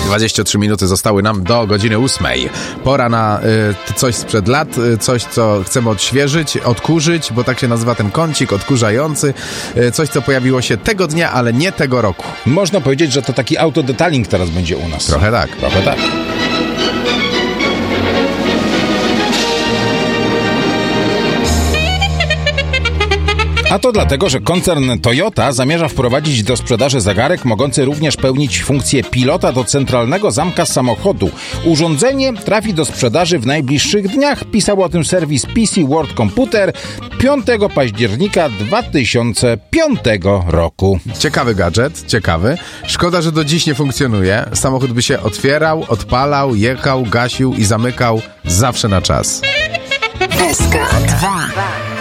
23 minuty zostały nam do godziny 8. Pora na coś sprzed lat, coś, co chcemy odświeżyć, odkurzyć, bo tak się nazywa ten kącik odkurzający. Coś, co pojawiło się tego dnia, ale nie tego roku. Można powiedzieć, że to taki autodetaling teraz będzie u nas. Trochę tak. Trochę tak. A to dlatego, że koncern Toyota zamierza wprowadzić do sprzedaży zegarek mogący również pełnić funkcję pilota do centralnego zamka samochodu. Urządzenie trafi do sprzedaży w najbliższych dniach. Pisał o tym serwis PC World Computer 5 października 2005 roku. Ciekawy gadżet, ciekawy. Szkoda, że do dziś nie funkcjonuje. Samochód by się otwierał, odpalał, jechał, gasił i zamykał zawsze na czas. SK2